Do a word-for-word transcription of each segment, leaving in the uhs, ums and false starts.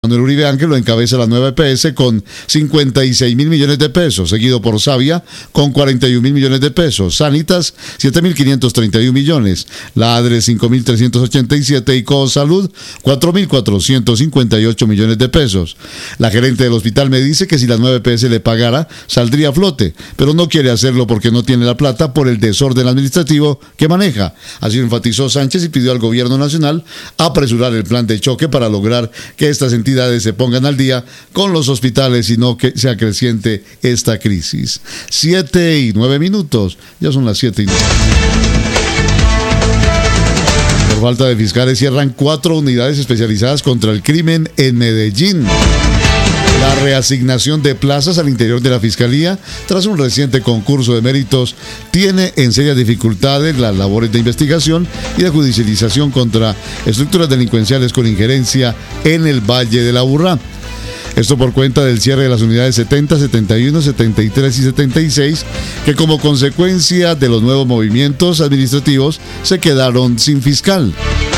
Manuel Uribe Ángel lo encabeza la nueva E P S con cincuenta y seis mil millones de pesos, seguido por Savia con cuarenta y un mil millones de pesos, Sanitas siete mil quinientos treinta y un millones, la ADRE cinco mil trescientos ochenta y siete y Cosalud cuatro mil cuatrocientos cincuenta y ocho millones de pesos. La gerente del hospital me dice que si la nueva E P S le pagara, saldría a flote, pero no quiere hacerlo porque no tiene la plata por el desorden administrativo que maneja. Así lo enfatizó Sánchez y pidió al gobierno nacional apresurar el plan de choque para lograr que estas entidades se pongan al día con los hospitales y no que se acreciente esta crisis. Siete y nueve minutos, ya son las siete y nueve. Por falta de fiscales cierran cuatro unidades especializadas contra el crimen en Medellín. La reasignación de plazas al interior de la Fiscalía, tras un reciente concurso de méritos, tiene en serias dificultades las labores de investigación y de judicialización contra estructuras delincuenciales con injerencia en el Valle de la Aburrá. Esto por cuenta del cierre de las unidades setenta, setenta y uno, setenta y tres y setenta y seis, que como consecuencia de los nuevos movimientos administrativos se quedaron sin fiscal.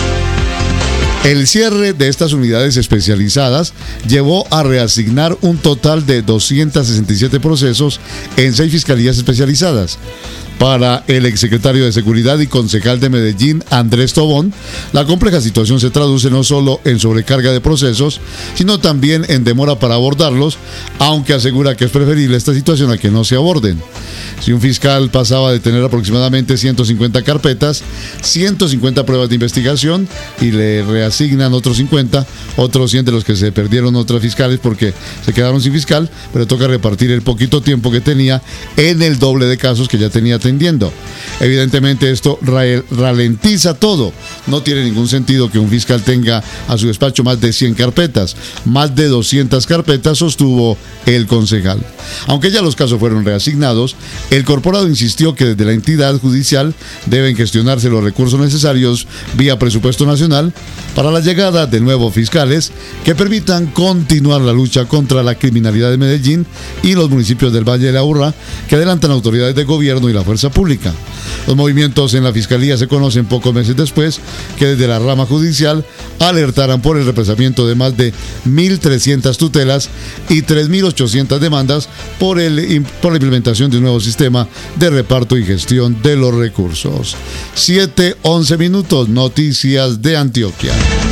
El cierre de estas unidades especializadas llevó a reasignar un total de doscientos sesenta y siete procesos en seis fiscalías especializadas. Para el exsecretario de Seguridad y concejal de Medellín, Andrés Tobón, la compleja situación se traduce no solo en sobrecarga de procesos, sino también en demora para abordarlos, aunque asegura que es preferible esta situación a que no se aborden. Si un fiscal pasaba de tener aproximadamente ciento cincuenta carpetas, ciento cincuenta pruebas de investigación y le reasignan otros cincuenta, otros cien de los que se perdieron otros fiscales porque se quedaron sin fiscal, pero toca repartir el poquito tiempo que tenía en el doble de casos que ya tenía atendiendo. Evidentemente esto ralentiza todo. No tiene ningún sentido que un fiscal tenga a su despacho más de cien carpetas, más de doscientas carpetas, sostuvo el concejal. Aunque ya los casos fueron reasignados, el corporado insistió que desde la entidad judicial deben gestionarse los recursos necesarios vía presupuesto nacional para la llegada de nuevos fiscales que permitan continuar la lucha contra la criminalidad de Medellín y los municipios del Valle de la Aburrá, que adelantan autoridades de gobierno y la fuerza pública. Los movimientos en la Fiscalía se conocen pocos meses después que desde la rama judicial alertaran por el represamiento de más de mil trescientas tutelas y tres mil ochocientas demandas por, el, por la implementación de un nuevo sistema de reparto y gestión de los recursos. siete, once minutos, noticias de Antioquia.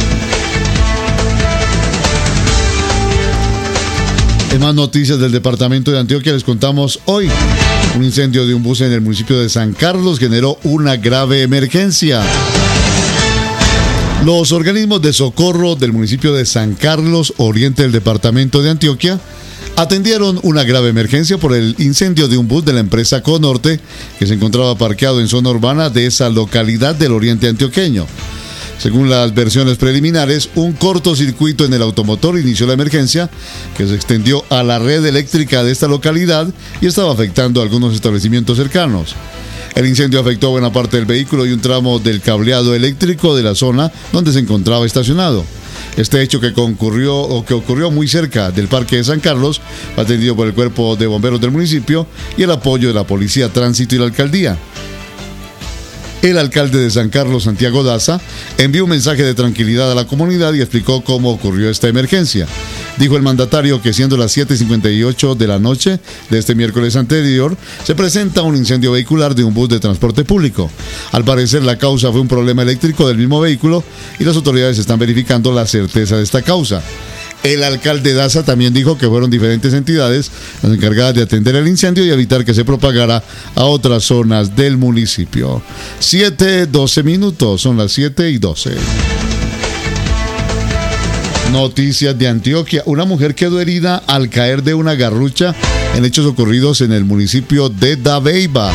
En más noticias del departamento de Antioquia les contamos hoy. Un incendio de un bus en el municipio de San Carlos generó una grave emergencia. Los organismos de socorro del municipio de San Carlos, oriente del departamento de Antioquia, atendieron una grave emergencia por el incendio de un bus de la empresa Conorte que se encontraba parqueado en zona urbana de esa localidad del oriente antioqueño. Según las versiones preliminares, un cortocircuito en el automotor inició la emergencia, que se extendió a la red eléctrica de esta localidad y estaba afectando a algunos establecimientos cercanos. El incendio afectó buena parte del vehículo y un tramo del cableado eléctrico de la zona donde se encontraba estacionado. Este hecho que concurrió o que ocurrió muy cerca del Parque de San Carlos fue atendido por el Cuerpo de Bomberos del municipio y el apoyo de la Policía Tránsito y la Alcaldía. El alcalde de San Carlos, Santiago Daza, envió un mensaje de tranquilidad a la comunidad y explicó cómo ocurrió esta emergencia. Dijo el mandatario que siendo las siete y cincuenta y ocho de la noche de este miércoles anterior, se presenta un incendio vehicular de un bus de transporte público. Al parecer la causa fue un problema eléctrico del mismo vehículo y las autoridades están verificando la certeza de esta causa. El alcalde Daza también dijo que fueron diferentes entidades las encargadas de atender el incendio y evitar que se propagara a otras zonas del municipio. siete, doce minutos, son las siete y doce. Noticias de Antioquia. Una mujer quedó herida al caer de una garrucha en hechos ocurridos en el municipio de Dabeiba.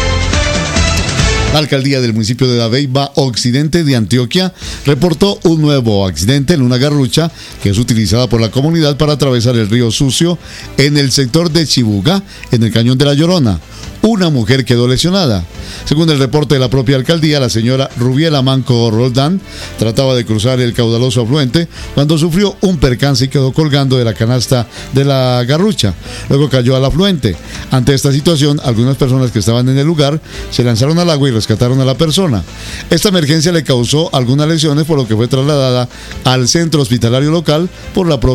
La alcaldía del municipio de Dabeiba, occidente de Antioquia, reportó un nuevo accidente en una garrucha que es utilizada por la comunidad para atravesar el río Sucio en el sector de Chibugá, en el cañón de la Llorona. Una mujer quedó lesionada. Según el reporte de la propia alcaldía, la señora Rubiela Manco Roldán trataba de cruzar el caudaloso afluente cuando sufrió un percance y quedó colgando de la canasta de la garrucha. Luego cayó al afluente. Ante esta situación, algunas personas que estaban en el lugar se lanzaron al agua y rescataron a la persona. Esta emergencia le causó algunas lesiones, por lo que fue trasladada al centro hospitalario local por la propia